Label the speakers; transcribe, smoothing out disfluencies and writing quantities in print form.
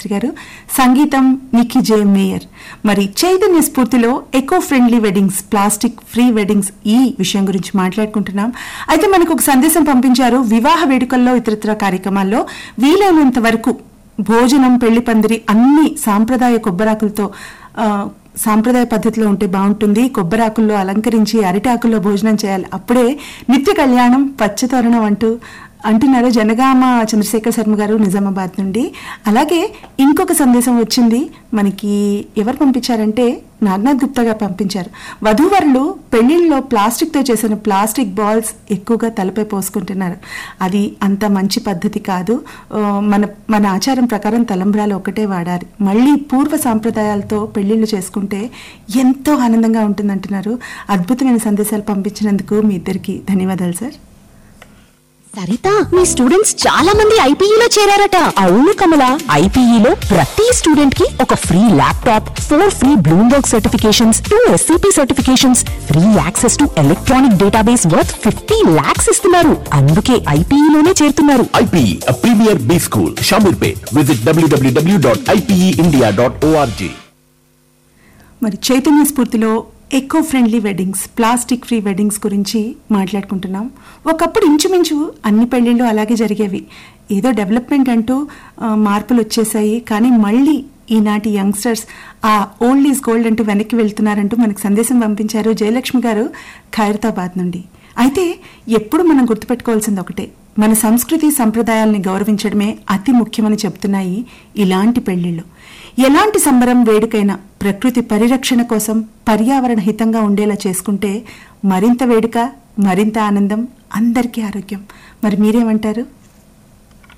Speaker 1: శాస్త్రి గారు, సంగీతం నిఖి జే మేయర్. మరి Chaitanya స్ఫూర్తిలో eco friendly weddings, plastic free weddings, ఈ విషయం గురించి మాట్లాడుకుంటున్నాం. అయితే మనకు ఒక సందేశం పంపించారు. వివాహ వేడుకల్లో ఇతరత్ర కార్యక్రమాల్లో వీలైనంత వరకు భోజనం, పెళ్లి పందిరి అన్ని సాంప్రదాయ కొబ్బరాకులతో సాంప్రదాయ పద్ధతిలో ఉంటే బాగుంటుంది. కొబ్బరాకుల్లో అలంకరించి అరిటాకుల్లో భోజనం చేయాలి, అప్పుడే నిత్య కళ్యాణం పచ్చతోరణం అంటున్నారు జనగామ చంద్రశేఖర్ శర్మ గారు నిజామాబాద్ నుండి. అలాగే ఇంకొక సందేశం వచ్చింది మనకి. ఎవరు పంపించారంటే నాగనాథ్ గుప్తా గారు పంపించారు. వధూవరులు పెళ్లిళ్ళలో ప్లాస్టిక్తో చేసిన ప్లాస్టిక్ బాల్స్ ఎక్కువగా తలపై పోసుకుంటున్నారు. అది అంత మంచి పద్ధతి కాదు. మన ఆచారం ప్రకారం తలంబ్రాలు ఒకటే వాడాలి. మళ్ళీ పూర్వ సాంప్రదాయాలతో పెళ్లిళ్ళు చేసుకుంటే ఎంతో ఆనందంగా ఉంటుందంటున్నారు. అద్భుతమైన సందేశాలు పంపించినందుకు మీ ఇద్దరికి ధన్యవాదాలు సార్.
Speaker 2: సరిత, మీ స్టూడెంట్స్ చాలా మంది ఐపీఈలో చేరారట.
Speaker 3: అవును కమల, ఐపీఈలో ప్రతి స్టూడెంట్ కి ఒక free laptop, 4 free Bloomberg certifications, 2 SCP certifications, free access to electronic database worth 50 lakhs ఇస్తున్నారు. అందుకే ఐపీఈలోనే చేరుతున్నారు.
Speaker 4: IPE, a premier B school, Shamirpet. Visit www.ipeindia.org.
Speaker 1: మరి Chaitanya స్ఫూర్తిలో eco friendly weddings, plastic free weddings గురించి మాట్లాడుకుంటున్నాం. ఒకప్పుడు ఇంచుమించు అన్ని పెళ్లిళ్ళు అలాగే జరిగేవి. ఏదో డెవలప్మెంట్ అంటూ మార్పులు వచ్చేసాయి. కానీ మళ్ళీ ఈనాటి యంగ్స్టర్స్ ఆ ఓల్డ్ ఈజ్ గోల్డ్ అంటూ వెనక్కి వెళ్తున్నారంటూ మనకు సందేశం పంపించారు జయలక్ష్మి గారు ఖైరతాబాద్ నుండి. అయితే ఎప్పుడు మనం గుర్తుపెట్టుకోవాల్సింది ఒకటే, మన సంస్కృతి సంప్రదాయాల్ని గౌరవించడమే అతి ముఖ్యమని చెప్తున్నాయి ఇలాంటి పెళ్లిళ్ళు. ఎలాంటి సంబరం వేడుకైనా ప్రకృతి పరిరక్షణ కోసం పర్యావరణ హితంగా ఉండేలా చేసుకుంటే మరింత వేడుక, మరింత ఆనందం, అందరికీ ఆరోగ్యం. మరి మీరేమంటారు?